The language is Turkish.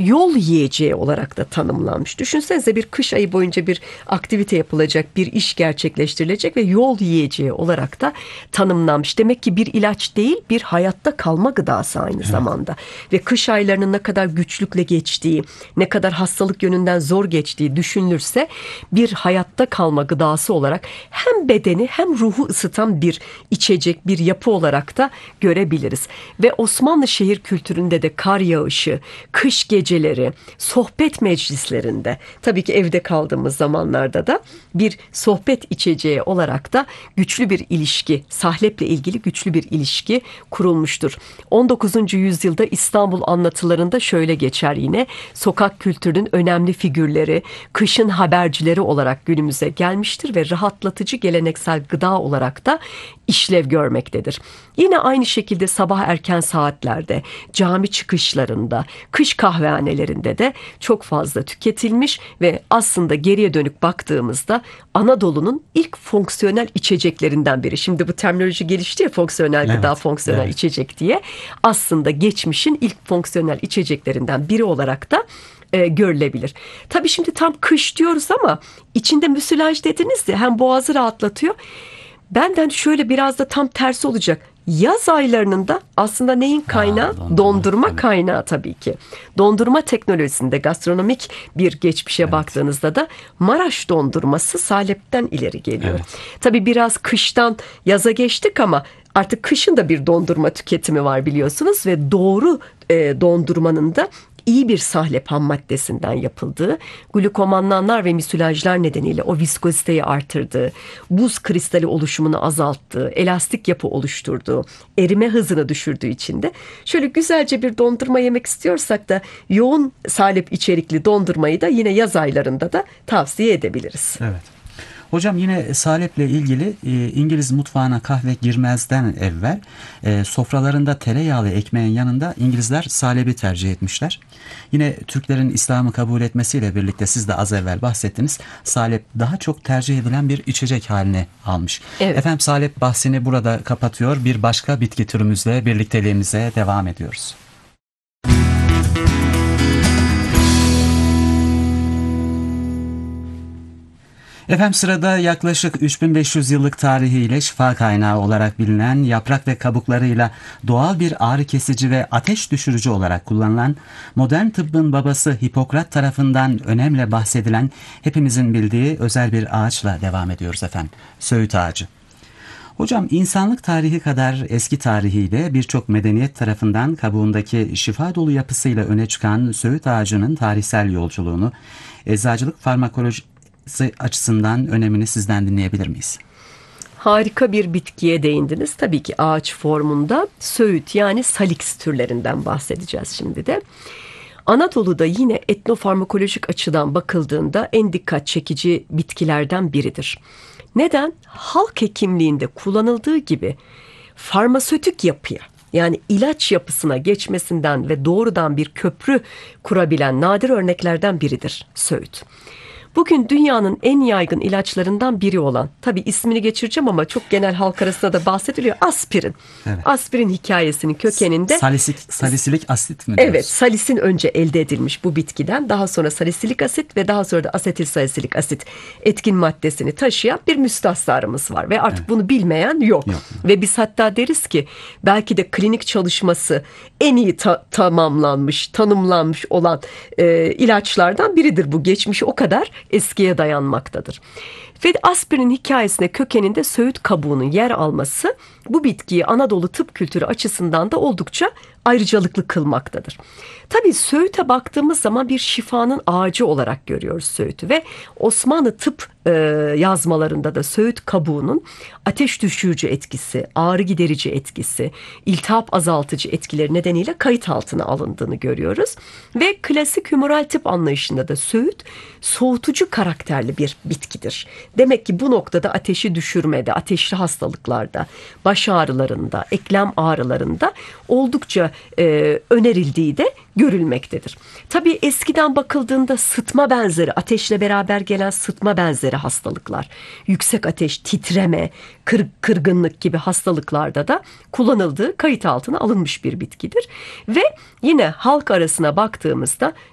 yol yiyeceği olarak da tanımlanmış. Düşünsenize, bir kış ayı boyunca bir aktivite yapılacak, bir iş gerçekleştirilecek ve yol yiyeceği olarak da tanımlanmış. Demek ki bir ilaç değil, bir hayatta kalma gıdası aynı zamanda. Ve kış aylarının ne kadar güçlükle geçtiği, ne kadar hastalık yönünden zor geçtiği düşünülürse bir hayatta kalma gıdası olarak hem bedeni hem ruhu ısıtan bir içecek, bir yapı olarak da görebiliriz. Ve Osmanlı şehir kültüründe de kar yağışı, kış geceleri, sohbet meclislerinde, tabii ki evde kaldığımız zamanlarda da bir sohbet içeceği olarak da güçlü bir ilişki, sahleple ilgili güçlü bir ilişki kurulmuştur. 19. yüzyılda İstanbul anlatılarında şöyle geçer yine: sokak kültürünün önemli figürleri, kışın habercileri olarak günümüze gelmiştir ve rahatlatıcı geleneksel gıda olarak da işlev görmektedir. Yine aynı şekilde sabah erken saatlerde, cami çıkışlarında, kış kahvehanelerinde de çok fazla tüketilmiş ve aslında geriye dönük baktığımızda Anadolu'nun ilk fonksiyonel içeceklerinden biri. Şimdi bu terminoloji gelişti ya, fonksiyonel gıda, fonksiyonel içecek diye. Aslında geçmişin ilk fonksiyonel içeceklerinden biri olarak da görülebilir. Tabii şimdi tam kış diyoruz ama içinde müsilaj dediniz ya, hem boğazı rahatlatıyor. Benden şöyle biraz da tam tersi olacak. Yaz aylarının da aslında neyin kaynağı? Dondurma kaynağı tabii ki. Dondurma teknolojisinde gastronomik bir geçmişe baktığınızda da Maraş dondurması salepten ileri geliyor. Tabii biraz kıştan yaza geçtik ama artık kışın da bir dondurma tüketimi var biliyorsunuz ve doğru dondurmanın da iyi bir sahlep ham maddesinden yapıldığı, glukomanlanlar ve müsilajlar nedeniyle o viskoziteyi artırdığı, buz kristali oluşumunu azalttığı, elastik yapı oluşturduğu, erime hızını düşürdüğü için de şöyle güzelce bir dondurma yemek istiyorsak da yoğun sahlep içerikli dondurmayı da yine yaz aylarında da tavsiye edebiliriz. Evet. Hocam, yine saleple ilgili İngiliz mutfağına kahve girmezden evvel sofralarında tereyağlı ekmeğin yanında İngilizler salebi tercih etmişler. Yine Türklerin İslam'ı kabul etmesiyle birlikte, siz de az evvel bahsettiniz, salep daha çok tercih edilen bir içecek haline almış. Efendim, salep bahsini burada kapatıyor. Bir başka bitki türümüzle birlikteliğimize devam ediyoruz. Efendim, sırada yaklaşık 3500 yıllık tarihiyle şifa kaynağı olarak bilinen, yaprak ve kabuklarıyla doğal bir ağrı kesici ve ateş düşürücü olarak kullanılan, modern tıbbın babası Hipokrat tarafından önemle bahsedilen, hepimizin bildiği özel bir ağaçla devam ediyoruz efendim. Söğüt ağacı. Hocam, insanlık tarihi kadar eski tarihiyle birçok medeniyet tarafından kabuğundaki şifa dolu yapısıyla öne çıkan söğüt ağacının tarihsel yolculuğunu, eczacılık farmakoloji açısından önemini sizden dinleyebilir miyiz? Harika bir bitkiye değindiniz. Tabii ki ağaç formunda söğüt, yani salix türlerinden bahsedeceğiz şimdi de. Anadolu'da yine etnofarmakolojik açıdan bakıldığında en dikkat çekici bitkilerden biridir. Neden? Halk hekimliğinde kullanıldığı gibi farmasötik yapıya, yani ilaç yapısına geçmesinden ve doğrudan bir köprü kurabilen nadir örneklerden biridir söğüt. Bugün dünyanın en yaygın ilaçlarından biri olan, tabii ismini geçireceğim ama çok genel halk arasında da bahsediliyor, aspirin. Aspirin hikayesinin kökeninde salisilik asit mi diyoruz? Evet, salisin önce elde edilmiş bu bitkiden, daha sonra salisilik asit ve daha sonra da asetil salisilik asit etkin maddesini taşıyan bir müstahsarımız var ve artık bunu bilmeyen yok. Ve biz hatta deriz ki belki de klinik çalışması en iyi tamamlanmış, tanımlanmış olan ilaçlardan biridir bu. Geçmişi o kadar eskiye dayanmaktadır. Ve aspirin hikayesine kökeninde söğüt kabuğunun yer alması bu bitkiyi Anadolu tıp kültürü açısından da oldukça ayrıcalıklı kılmaktadır. Tabii söğüte baktığımız zaman bir şifanın ağacı olarak görüyoruz söğütü ve Osmanlı tıp yazmalarında da söğüt kabuğunun ateş düşürücü etkisi, ağrı giderici etkisi, iltihap azaltıcı etkileri nedeniyle kayıt altına alındığını görüyoruz. Ve klasik hümoral tıp anlayışında da söğüt soğutucu karakterli bir bitkidir. Demek ki bu noktada ateşi düşürmede, ateşli hastalıklarda, baş ağrılarında, eklem ağrılarında oldukça önerildiği de görülmektedir. Tabii eskiden bakıldığında sıtma benzeri, ateşle beraber gelen sıtma benzeri hastalıklar, yüksek ateş, titreme, kırgınlık gibi hastalıklarda da kullanıldığı kayıt altına alınmış bir bitkidir. Ve yine halk arasına baktığımızda